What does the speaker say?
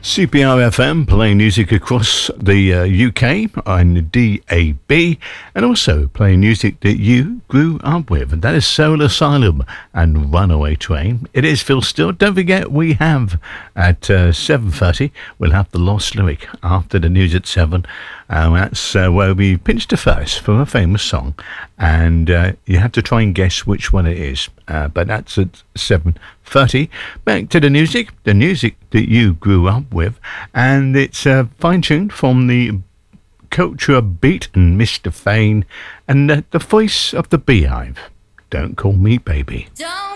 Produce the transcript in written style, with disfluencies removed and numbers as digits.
CPR FM playing music across the UK on DAB and also playing music that you grew up with. And that is Soul Asylum and Runaway Train. It is Phil Still. Don't forget we have at 7:30 we'll have the Lost Lyric after the news at 7. That's where we pinched a verse from a famous song and you have to try and guess which one it is. But that's at 7:30. Back to the music that you grew up with, and it's fine-tuned from the Culture Beat and Mr. Fane and the voice of the Beehive. Don't call me baby. Don't